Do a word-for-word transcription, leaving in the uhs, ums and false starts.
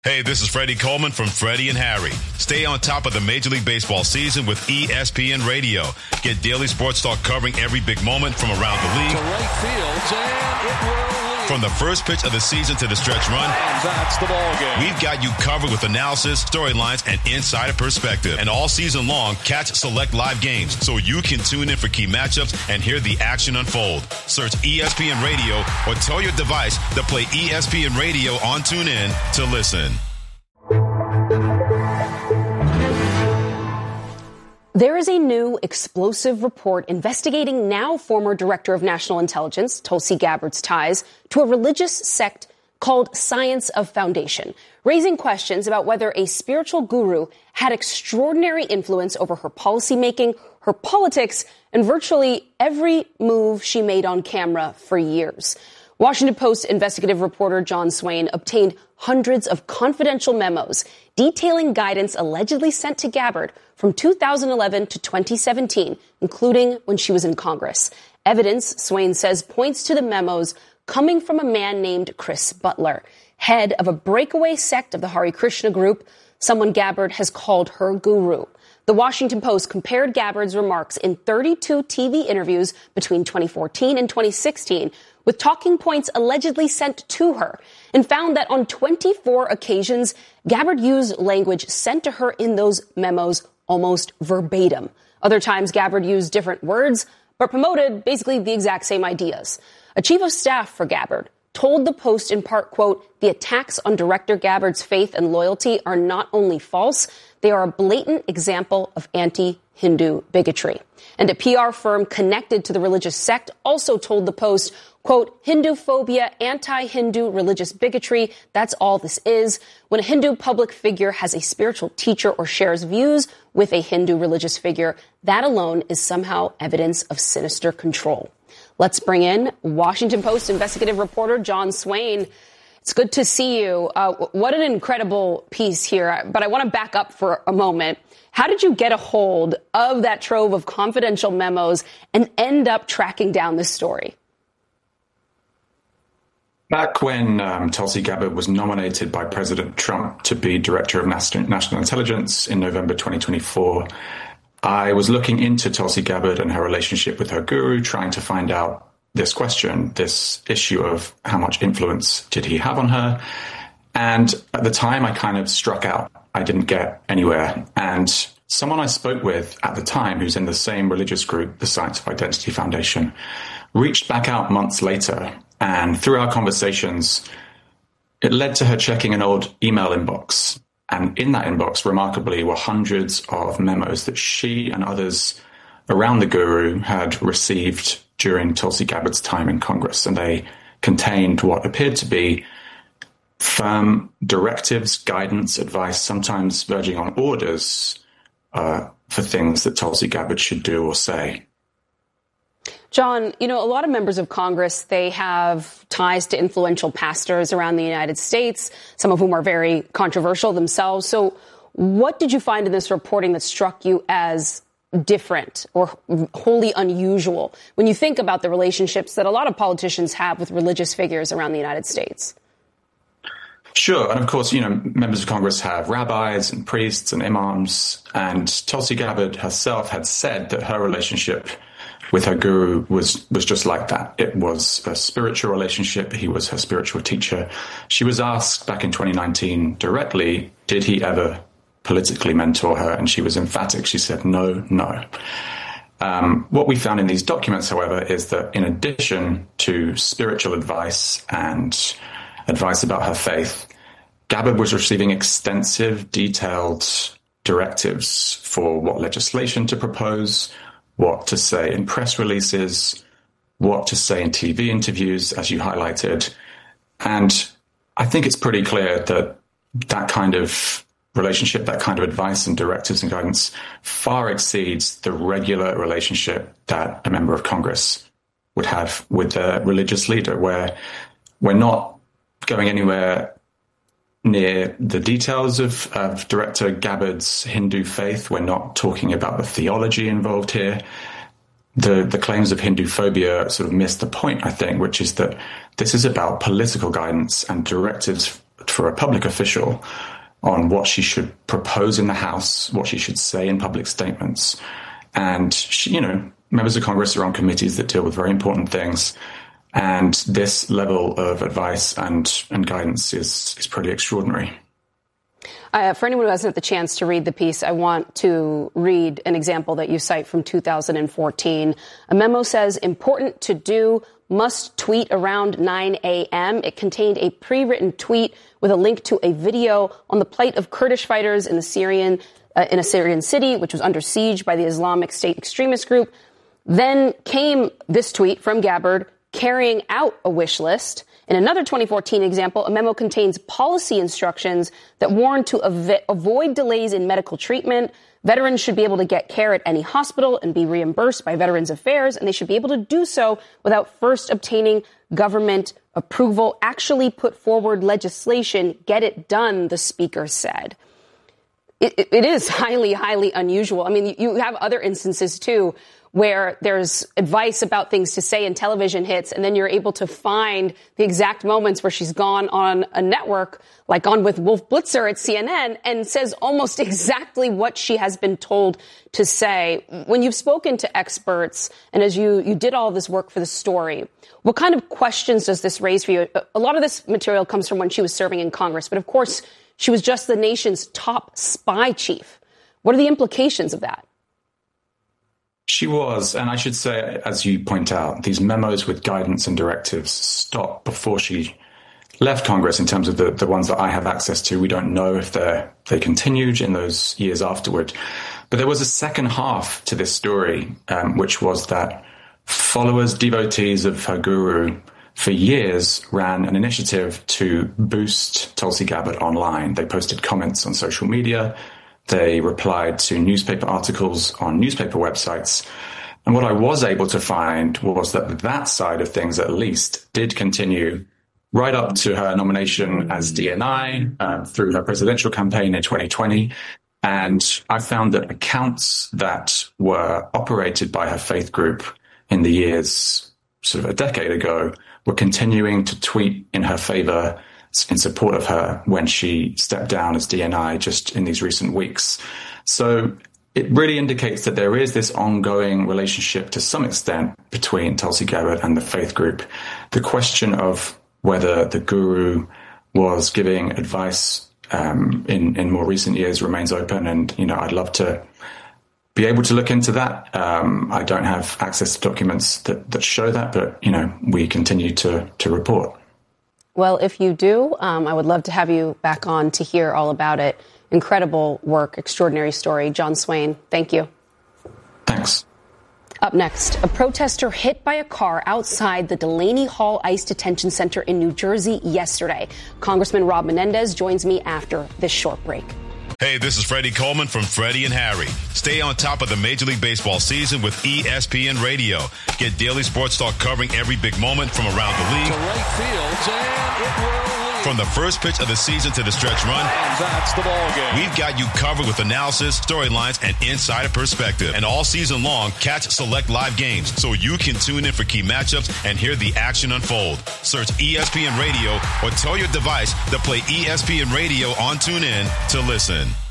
Hey, this is Freddie Coleman from Freddie and Harry. Stay on top of the Major League Baseball season with E S P N Radio. Get daily sports talk covering every big moment from around the league. To right field, and it will lead. From the first pitch of the season to the stretch run. And that's the ball game. We've got you covered with analysis, storylines, and insider perspective. And all season long, catch select live games so you can tune in for key matchups and hear the action unfold. Search E S P N Radio or tell your device to play E S P N Radio on TuneIn to listen. There is a new explosive report investigating now former Director of National Intelligence, Tulsi Gabbard's ties to a religious sect called Science of Foundation, raising questions about whether a spiritual guru had extraordinary influence over her policymaking, her politics, and virtually every move she made on camera for years. Washington Post investigative reporter John Swain obtained hundreds of confidential memos detailing guidance allegedly sent to Gabbard from two thousand eleven to twenty seventeen, including when she was in Congress. Evidence, Swain says, points to the memos coming from a man named Chris Butler, head of a breakaway sect of the Hare Krishna group, someone Gabbard has called her guru. The Washington Post compared Gabbard's remarks in thirty-two T V interviews between twenty fourteen and twenty sixteen with talking points allegedly sent to her, and found that on twenty-four occasions, Gabbard used language sent to her in those memos almost verbatim. Other times, Gabbard used different words, but promoted basically the exact same ideas. A chief of staff for Gabbard told the Post in part, quote, the attacks on Director Gabbard's faith and loyalty are not only false, they are a blatant example of anti-Hindu bigotry. And a P R firm connected to the religious sect also told the Post, quote, Hindu phobia, anti-Hindu religious bigotry, that's all this is. When a Hindu public figure has a spiritual teacher or shares views with a Hindu religious figure, that alone is somehow evidence of sinister control. Let's bring in Washington Post investigative reporter John Swain. It's good to see you. Uh, what an incredible piece here. But I want to back up for a moment. How did you get a hold of that trove of confidential memos and end up tracking down this story? Back when um, Tulsi Gabbard was nominated by President Trump to be Director of National Intelligence in November twenty twenty-four, I was looking into Tulsi Gabbard and her relationship with her guru, trying to find out this question, this issue of how much influence did he have on her. And at the time, I kind of struck out. I didn't get anywhere. And someone I spoke with at the time, who's in the same religious group, the Science of Identity Foundation, reached back out months later. And through our conversations, it led to her checking an old email inbox. And in that inbox, remarkably, were hundreds of memos that she and others around the guru had received during Tulsi Gabbard's time in Congress. And they contained what appeared to be firm directives, guidance, advice, sometimes verging on orders uh, for things that Tulsi Gabbard should do or say. John, you know, a lot of members of Congress, they have ties to influential pastors around the United States, some of whom are very controversial themselves. So what did you find in this reporting that struck you as different or wholly unusual when you think about the relationships that a lot of politicians have with religious figures around the United States? Sure. And of course, you know, members of Congress have rabbis and priests and imams. And Tulsi Gabbard herself had said that her relationship with her guru was, was just like that. It was a spiritual relationship. He was her spiritual teacher. She was asked back in twenty nineteen directly, did he ever politically mentor her? And she was emphatic. She said, no, no. Um, what we found in these documents, however, is that in addition to spiritual advice and advice about her faith, Gabbard was receiving extensive, detailed directives for what legislation to propose, what to say in press releases, what to say in T V interviews, as you highlighted. And I think it's pretty clear that that kind of relationship, that kind of advice and directives and guidance far exceeds the regular relationship that a member of Congress would have with a religious leader, where we're not going anywhere near the details of, of Director Gabbard's Hindu faith. We're not talking about the theology involved here. The, the claims of Hindu phobia sort of miss the point, I think, which is that this is about political guidance and directives for a public official on what she should propose in the House, what she should say in public statements. And, she, you know, members of Congress are on committees that deal with very important things. And this level of advice and, and guidance is, is pretty extraordinary. Uh, for anyone who hasn't had the chance to read the piece, I want to read an example that you cite from two thousand fourteen. A memo says, important to do, must tweet around nine a.m. It contained a pre-written tweet with a link to a video on the plight of Kurdish fighters in the Syrian, uh, in a Syrian city, which was under siege by the Islamic State extremist group. Then came this tweet from Gabbard carrying out a wish list. In another twenty fourteen example, a memo contains policy instructions that warn to av- avoid delays in medical treatment. Veterans should be able to get care at any hospital and be reimbursed by Veterans Affairs, and they should be able to do so without first obtaining government approval. Actually put forward legislation, get it done, the speaker said. It, it, it is highly, highly unusual. I mean, you have other instances, too, where there's advice about things to say in television hits, and then you're able to find the exact moments where she's gone on a network, like on with Wolf Blitzer at C N N, and says almost exactly what she has been told to say. When you've spoken to experts, and as you, you did all of this work for the story, what kind of questions does this raise for you? A lot of this material comes from when she was serving in Congress, but of course, she was just the nation's top spy chief. What are the implications of that? She was, and I should say, as you point out, these memos with guidance and directives stopped before she left Congress. In terms of the, the ones that I have access to, we don't know if they they continued in those years afterward. But there was a second half to this story, um, which was that followers, devotees of her guru for years ran an initiative to boost Tulsi Gabbard online. They posted comments on social media. They replied to newspaper articles on newspaper websites. And what I was able to find was that that side of things, at least, did continue right up to her nomination as D N I uh, through her presidential campaign in twenty twenty. And I found that accounts that were operated by her faith group in the years sort of a decade ago were continuing to tweet in her favor in support of her when she stepped down as D N I just in these recent weeks. So it really indicates that there is this ongoing relationship to some extent between Tulsi Gabbard and the faith group. The question of whether the guru was giving advice um, in, in more recent years remains open. And, you know, I'd love to be able to look into that. Um, I don't have access to documents that, that show that, but, you know, we continue to, to report. Well, if you do, um, I would love to have you back on to hear all about it. Incredible work, extraordinary story. John Swain, thank you. Thanks. Up next, a protester hit by a car outside the Delaney Hall ICE Detention Center in New Jersey yesterday. Congressman Rob Menendez joins me after this short break. Hey, this is Freddie Coleman from Freddie and Harry. Stay on top of the Major League Baseball season with E S P N Radio. Get daily sports talk covering every big moment from around the league. To right field, and it will lead. From the first pitch of the season to the stretch run. And that's the ball game. We've got you covered with analysis, storylines, and insider perspective. And all season long, catch select live games so you can tune in for key matchups and hear the action unfold. Search E S P N Radio or tell your device to play E S P N Radio on TuneIn to listen.